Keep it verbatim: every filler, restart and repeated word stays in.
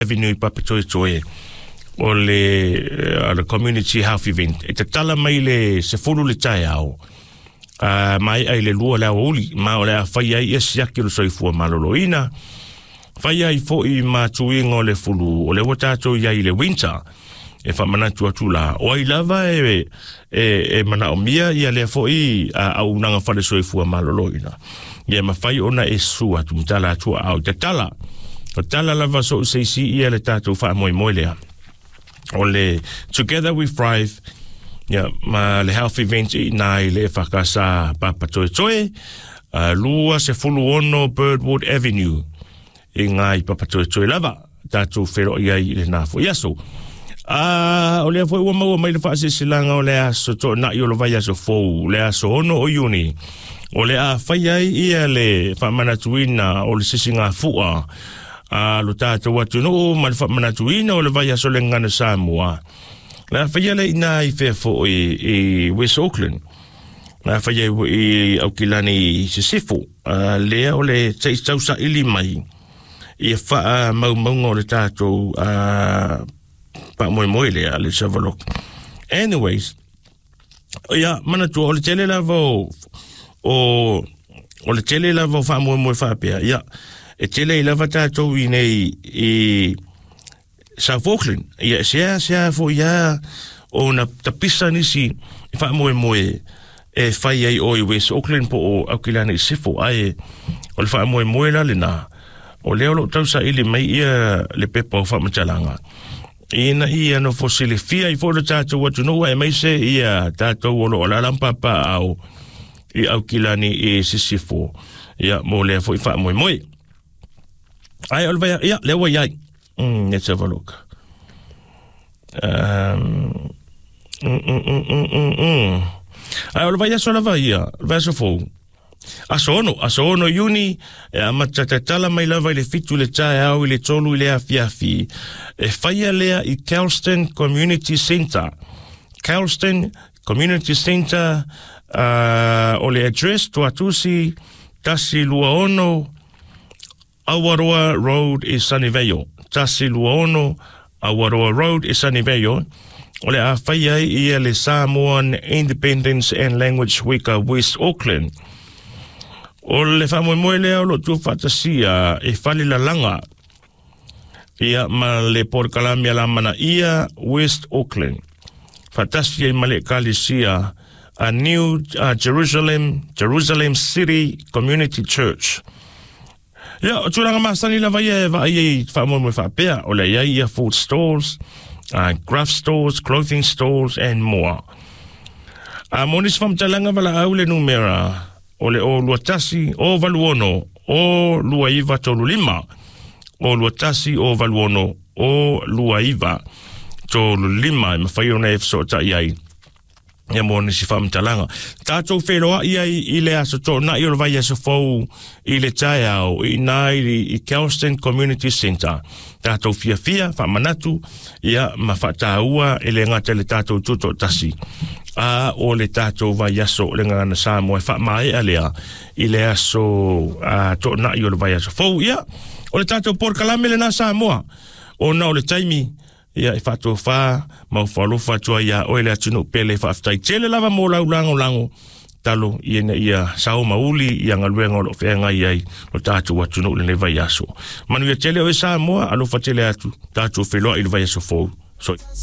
Avenue Papatoe Toe o le uh, le community health event e te tala mai le se fulu le tai au uh, mai ai le lua le uli ma o le a whai ai e siaki lo soifua maloloina whai ai fo i ma tuingo le fulu o le watato i ai le winter e whamanatu atu la o ai lava e e, e mana o mia i a le fo i a, a unanga whale soifua maloloina ia ma whai ona e sua tu mtala atua au te tala o tala lava so seisi i a le tātou wha moe moe lea o le Together We Thrive ya ma le health event i nai le whakasa Papatoe Toe uh, lua se fulu ono Birdwood Avenue i ngai Papatoe Toe lava tātou whero i ai le nafo yaso uh, o le fo ua maua mai le whaase silanga o le aso to na i o lo vai aso fou le aso ono o uni o le a whai ai i a le whamanatuina o le sisinga fua a lo tātou atu no ma le whamanatuina o le vai aso le ngana Samoa. La whaiale i nā i whea fo i, i West Auckland. La whaiale i Aukilani i Sisifo. Uh, lea o le tei tausa ili mai i a wha mau maunga o le tātou uh, pa moe moe lea le Savalok. Anyways, ia manatua o le tele lava o o, o le tele lava o wha moe moe whapea. Ia. E tele i lava tātou i nei i South Auckland. Ia sea sea fo ia o na tapisa nisi i wha moe moe e whai ai o i West Auckland po o Aukilani Sifo ai o le wha moe moe la le nā. O leo lo tausa ili mai ia le pepa o wha matalanga. Ina ia no fosile fia i fo le tātou watu noa e mai se ia tātou o lo o la lampapa au i Aukilani i Sisifo. Ia mo lea fo i wha moe moe. Ai o le vai, ia, leo ai ai. Mm, let's have a look. Um, mm, mm, mm, mm, mm, mm. Ai o le vai aso lava ia, vai aso fou. Aso ono, aso ono iuni, e amatatala mai lava i le fitu le tae au i le tolu i le afiafi. E whaia lea i Kelston Community Centre. Kelston Community Centre, uh, o le address tuatusi, tasi lua ono, Awaroa Road i Sunnyvale. Tasi Luaono, Awaroa Road i Sunnyvale. O le a whai ai i le Samoan Independence and Language Week a West Auckland. O le whamoe moe lea o lo tu whatasia e whali la langa. Ia ma le porkalamia la mana ia West Auckland. Whatasia i male kalisia a New uh, Jerusalem, Jerusalem City Community Church. Ia, o tūranga māsani la vai e vai e whamoe moe whapea o le iai ia food stores, uh, craft stores, clothing stores and more. A monis whamtalanga wala au le numera o le o luatasi o valuono o luaiva tolu lima o luatasi o valuono o luaiva tolu lima e mawhai ona e fsota iai. Ia mo nisi whamtalanga. Tātou wheroa ia i, i le aso tō na i o vai aso fau i le tae au i nai i, i Kelston Community Centre. Tātou fia fia, whamanatu, ia ma whataua e le ngata le tātou tuto tasi. A o le tātou vai aso le ngana Samoa e whamae a lea i le aso tō na i o vai aso fau. Ia, o le tātou porkalame le na Samoa. O na o le taimi, ia i whatua wha, mau whalofa tua ia oele atunu pele whaftai. Tele lava mō lau lango lango talo i ena ia sao mauli i angaluenga o lo whenga i ai lo tātu atunu le vai aso. Manu ia tele o e Samoa, alofa tele atu, tātu wheloa i le vai aso fōu. So